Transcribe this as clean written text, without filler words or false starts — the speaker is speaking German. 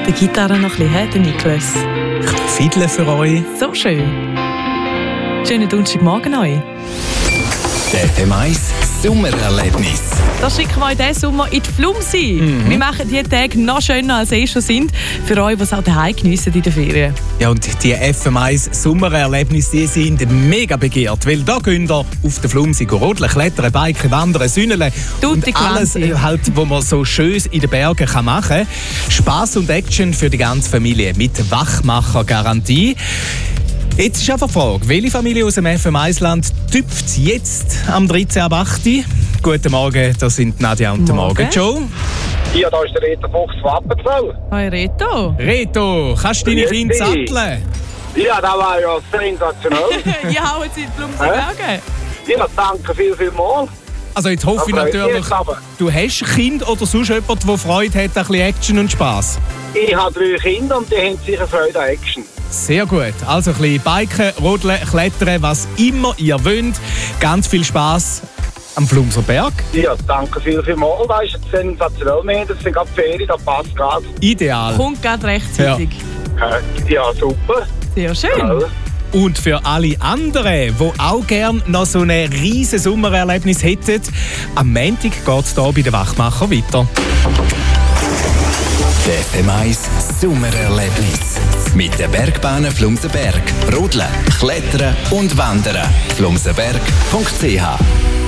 der Gitarre noch ein bisschen, der Niklas. Ich fiddle für euch. So schön. Schönen Donnerstagmorgen euch. Der FM1 Sommererlebnis. Das schicken wir diesen Sommer in die Flumsi. Wir machen die Tage noch schöner, als sie schon sind. Für euch, die es auch daheim geniessen in den Ferien. Ja, und die FM1 Sommererlebnisse, die sind mega begehrt. Weil da könnt ihr auf der Flumsi rodeln, klettern, biken, wandern, sünneln. Tutti und alles, halt, was man so schön in den Bergen machen kann. Spass und Action für die ganze Familie mit Wachmacher-Garantie. Jetzt ist einfach die Frage, welche Familie aus dem FM1-Land tüpft jetzt am 13.8.? Guten Morgen, das sind Nadja und der Morgen Joe. Ja, da ist der Reto Fuchs von Appenzell. Hoi Reto. Reto, kannst du deine Kinder satteln? Ja, das war ja sensationell. Ja, hauen Sie in die Flumsi Berge. Ja, danke viel mal. Also jetzt hoffe ich natürlich, du hast ein Kind oder sonst jemand, der Freude hat, ein bisschen Action und Spass. Ich habe 3 Kinder und die haben sicher Freude an Action. Sehr gut. Also ein bisschen biken, rodeln, klettern, was immer ihr wollt. Ganz viel Spass am Flumser Berg. Ja, danke viel mal. Das ist jetzt sensationell. Das sind gerade Ferien, das passt gerade. Ideal. Kommt gerade rechtzeitig. Ja, super. Sehr schön. Ja. Und für alle anderen, die auch gerne noch so ein riesen Sommererlebnis hätten, am Montag geht es hier bei den Wachmacher weiter. Der FM1 Sommererlebnis. Mit den Bergbahnen Flumserberg. Rodeln, klettern und wandern. flumserberg.ch